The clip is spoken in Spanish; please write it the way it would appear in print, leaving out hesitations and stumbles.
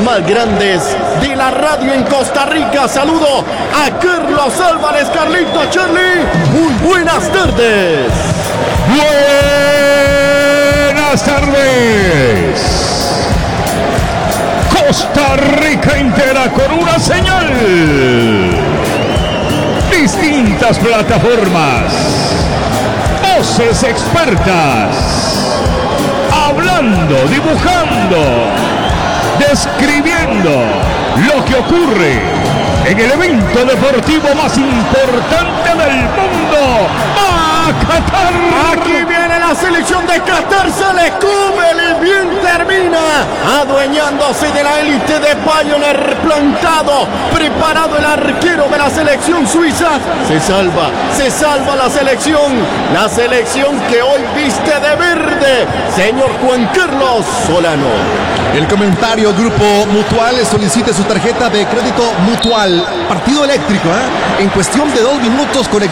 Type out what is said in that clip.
más grandes de la radio en Costa Rica. Saludo a Carlos Álvarez, Carlito Charlie. Muy buenas tardes. Buenas tardes. Costa Rica entera con una señal. Distintas plataformas. Voces expertas. Hablando, dibujando, describiendo lo que ocurre en el evento deportivo más importante del mundo. ¡A Qatar! Aquí viene la selección de Qatar, se le come, el bien termina, adueñándose de la élite de Pioneer, plantado, preparado el arquero de la selección suiza. Se salva la selección que hoy viste de verde, señor Juan Carlos Solano. El comentario: Grupo Mutual solicite su tarjeta de crédito Mutual. Partido eléctrico, en cuestión de 2 minutos con